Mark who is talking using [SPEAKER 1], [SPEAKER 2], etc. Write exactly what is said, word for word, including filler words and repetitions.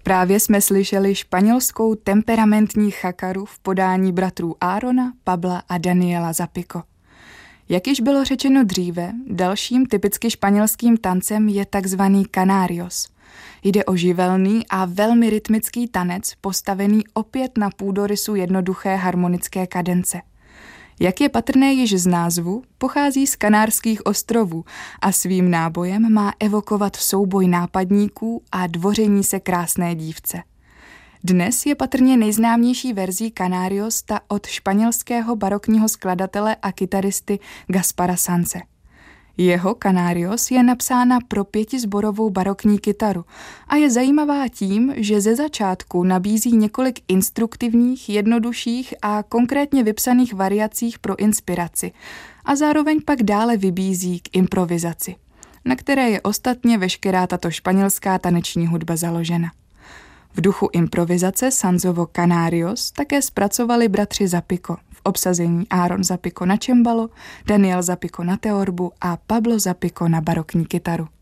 [SPEAKER 1] Právě jsme slyšeli španělskou temperamentní chakaru v podání bratrů Aarona, Pabla a Daniela Zapico. Jak již bylo řečeno dříve, dalším typicky španělským tancem je takzvaný canarios. Jde o živelný a velmi rytmický tanec, postavený opět na půdorysu jednoduché harmonické kadence. Jak je patrné již z názvu, pochází z Kanárských ostrovů a svým nábojem má evokovat souboj nápadníků a dvoření se krásné dívce. Dnes je patrně nejznámější verzí canarios ta od španělského barokního skladatele a kytaristy Gaspara Sanze. Jeho canarios je napsána pro pětizborovou barokní kytaru a je zajímavá tím, že ze začátku nabízí několik instruktivních, jednodušších a konkrétně vypsaných variacích pro inspiraci a zároveň pak dále vybízí k improvizaci, na které je ostatně veškerá tato španělská taneční hudba založena. V duchu improvizace Sanzovo canarios také zpracovali bratři Zapico v obsazení Aaron Zapico na cembalo, Daniel Zapico na teorbu a Pablo Zapico na barokní kytaru.